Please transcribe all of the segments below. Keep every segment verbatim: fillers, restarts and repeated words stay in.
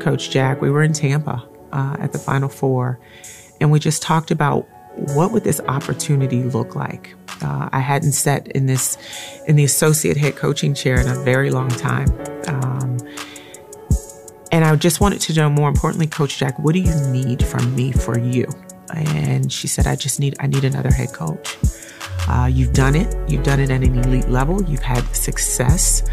Coach Jack. We were in Tampa uh, at the Final Four, and we just talked about what would this opportunity look like. Uh, I hadn't sat in this in the associate head coaching chair in a very long time. Um, and I just wanted to know, more importantly, Coach Jack, what do you need from me for you? And she said, I just need, I need another head coach. Uh, you've done it. You've done it at an elite level. You've had success.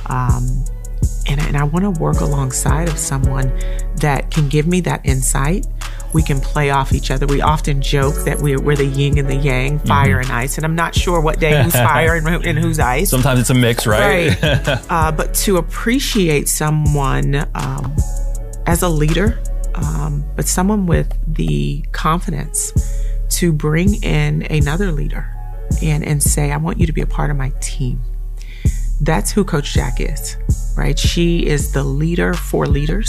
Um, and, and I want to work alongside of someone that can give me that insight. We can play off each other. We often joke that we're, we're the yin and the yang, fire mm-hmm. and ice. And I'm not sure what day who's fire and, and who's ice. Sometimes it's a mix, right? Right. uh, but to appreciate someone um, as a leader, um, but someone with the confidence to bring in another leader and, and say, I want you to be a part of my team. That's who Coach Jack is, right? She is the leader for leaders.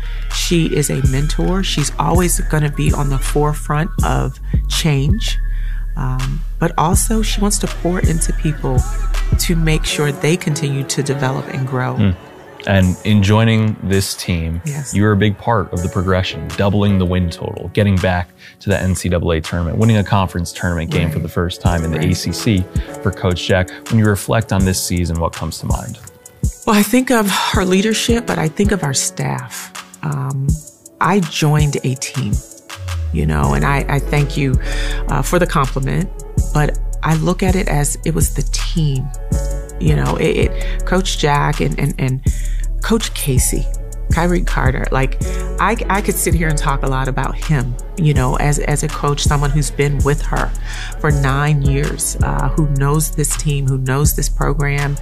She is a mentor. She's always going to be on the forefront of change. Um, but also she wants to pour into people to make sure they continue to develop and grow. Mm. And in joining this team, yes. you were a big part of the progression, doubling the win total, getting back to the N C double A tournament, winning a conference tournament game right. for the first time in the right. A C C for Coach Jack. When you reflect on this season, what comes to mind? Well, I think of her leadership, but I think of our staff. Um, I joined a team, you know, and I, I thank you uh, for the compliment, but I look at it as it was the team, you know, it, it Coach Jack and, and, and Coach Casey, Kyrie Carter. Like I, I could sit here and talk a lot about him, you know, as, as a coach, someone who's been with her for nine years, uh, who knows this team, who knows this program.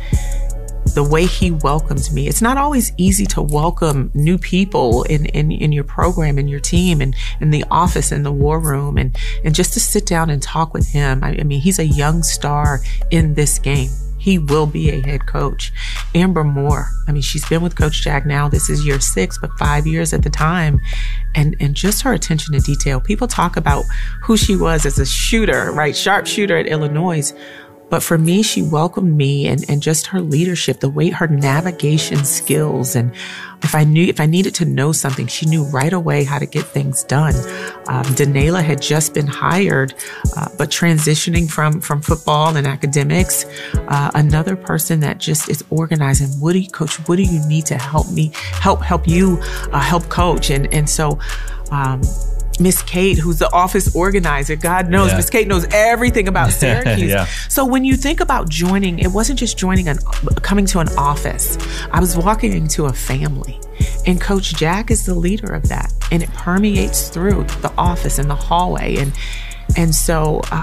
The way he welcomed me. It's not always easy to welcome new people in, in, in your program, in your team, and in the office, in the war room, and, and just to sit down and talk with him. I, I mean, he's a young star in this game. He will be a head coach. Amber Moore, I mean, she's been with Coach Jack now. This is year six, but five years at the time. And, and just her attention to detail. People talk about who she was as a shooter, right? Sharpshooter at Illinois. But for me, she welcomed me and, and just her leadership, the way her navigation skills. And if I knew, if I needed to know something, she knew right away how to get things done. Um, Danela had just been hired, uh, but transitioning from, from football and academics, uh, another person that just is organizing. What do you, Coach, what do you need to help me, help, help you, uh, help coach? And, and so, um, Miss Kate, who's the office organizer, God knows, yeah. Miss Kate knows everything about Syracuse. yeah. So when you think about joining, it wasn't just joining an, coming to an office. I was walking into a family, and Coach Jack is the leader of that, and it permeates through the office and the hallway, and and so. Uh,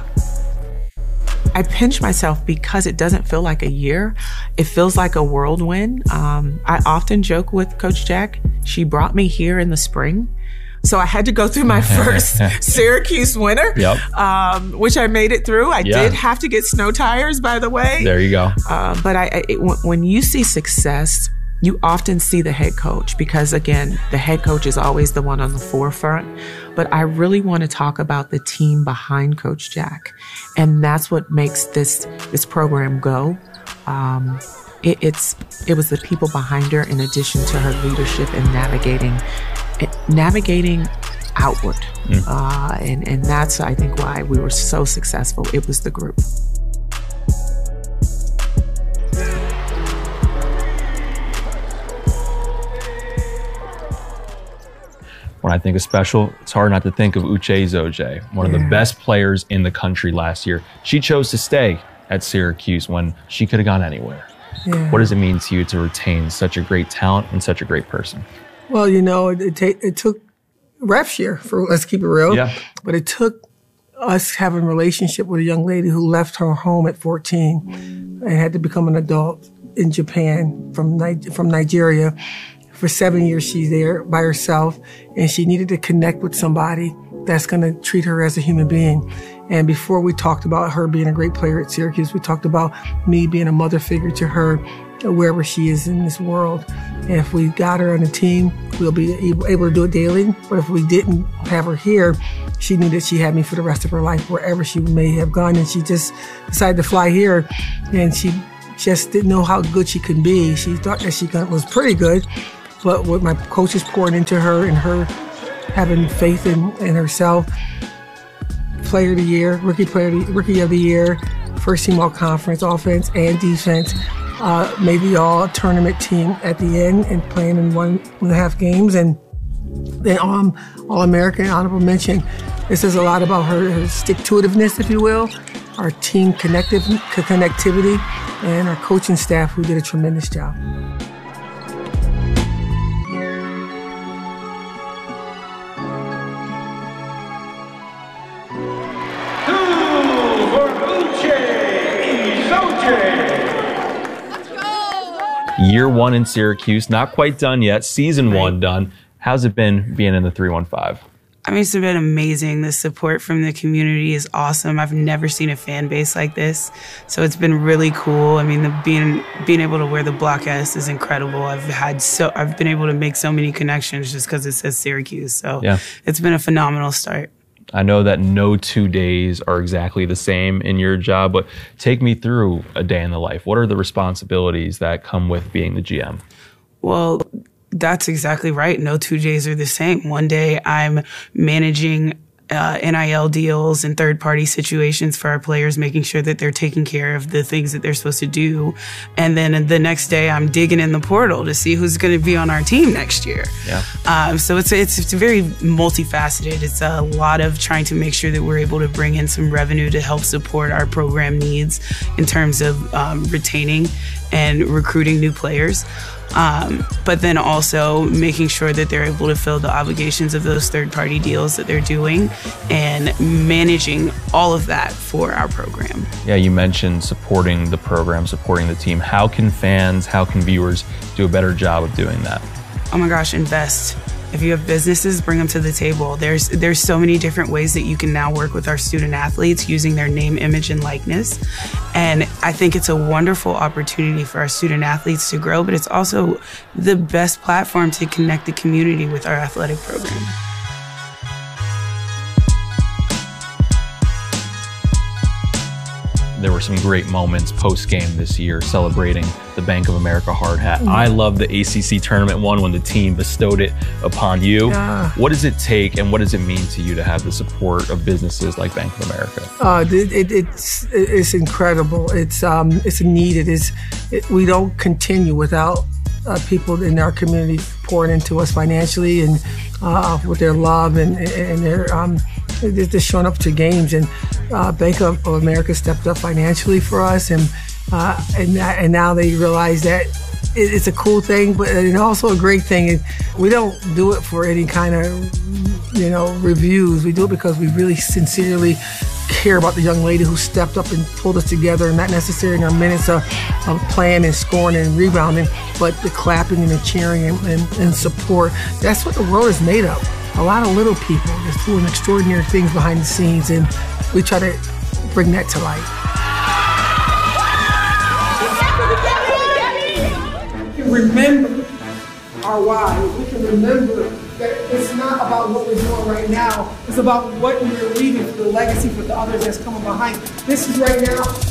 I pinch myself because it doesn't feel like a year. It feels like a whirlwind. Um, I often joke with Coach Jack. She brought me here in the spring. So I had to go through my first Syracuse winter, yep. um, which I made it through. I yeah. did have to get snow tires, by the way. There you go. Uh, but I, I it, when you see success, you often see the head coach because, again, the head coach is always the one on the forefront. But I really want to talk about the team behind Coach Jack. And that's what makes this this program go. Um, it, it's it was the people behind her in addition to her leadership and navigating navigating outward. Mm. Uh, and, and that's, I think, why we were so successful. It was the group. When I think of special, it's hard not to think of Uche Ezoje, one yeah. of the best players in the country last year. She chose to stay at Syracuse when she could have gone anywhere. Yeah. What does it mean to you to retain such a great talent and such a great person? Well, you know, it, it, it took ref year, for let's keep it real. Yeah. But it took us having a relationship with a young lady who left her home at fourteen and had to become an adult in Japan from from Nigeria. For seven years, she's there by herself, and she needed to connect with somebody that's going to treat her as a human being. And before we talked about her being a great player at Syracuse, we talked about me being a mother figure to her wherever she is in this world. And if we got her on the team, we'll be able to do it daily. But if we didn't have her here, she knew that she had me for the rest of her life, wherever she may have gone. And she just decided to fly here, and she just didn't know how good she could be. She thought that she was pretty good, but what my coaches pouring into her and her having faith in, in herself. Player of the year, rookie player, of the, rookie of the year, first team all conference, offense and defense. Uh, maybe all tournament team at the end and playing in one and a half games, and then um, all American honorable mention. This says a lot about her, her stick-to-itiveness, if you will, our team connective connectivity, and our coaching staff who did a tremendous job. Year one in Syracuse, not quite done yet. Season right. one done. How's it been being in the three one five? I mean, it's been amazing. The support from the community is awesome. I've never seen a fan base like this, so it's been really cool. I mean, the, being being able to wear the Block S is incredible. I've had so I've been able to make so many connections just because it says Syracuse. So yeah. It's been a phenomenal start. I know that no two days are exactly the same in your job, but take me through a day in the life. What are the responsibilities that come with being the G M? Well, that's exactly right. No two days are the same. One day I'm managing uh, N I L deals and third-party situations for our players, making sure that they're taking care of the things that they're supposed to do. And then the next day I'm digging in the portal to see who's going to be on our team next year. Yeah. Um, so it's, it's, it's very multifaceted. It's a lot of trying to make sure that we're able to bring in some revenue to help support our program needs in terms of um, retaining and recruiting new players. Um, but then also making sure that they're able to fill the obligations of those third-party deals that they're doing and managing all of that for our program. Yeah, you mentioned supporting the program, supporting the team. How can fans, how can viewers do a better job of doing that? Oh my gosh, invest. If you have businesses, bring them to the table. There's there's so many different ways that you can now work with our student athletes using their name, image, and likeness. And I think it's a wonderful opportunity for our student athletes to grow, but it's also the best platform to connect the community with our athletic program. There were some great moments post-game this year celebrating the Bank of America hard hat. Mm-hmm. I love the A C C tournament one when the team bestowed it upon you. Yeah. What does it take and what does it mean to you to have the support of businesses like Bank of America? Uh, it, it, it's it's incredible. It's um it's needed. It's it, we don't continue without uh, people in our community pouring into us financially and uh, with their love and and their um. They're just showing up to games, and uh, Bank of America stepped up financially for us, and uh, and and now they realize that it, it's a cool thing, but and also a great thing. And we don't do it for any kind of you know reviews. We do it because we really sincerely care about the young lady who stepped up and pulled us together, not necessarily in our minutes of, of playing and scoring and rebounding, but the clapping and the cheering and, and, and support. That's what the world is made of. A lot of little people just doing extraordinary things behind the scenes, and we try to bring that to light. We can remember our why. We can remember that it's not about what we're doing right now. It's about what we're leaving for the legacy for the others that's coming behind. This is right now.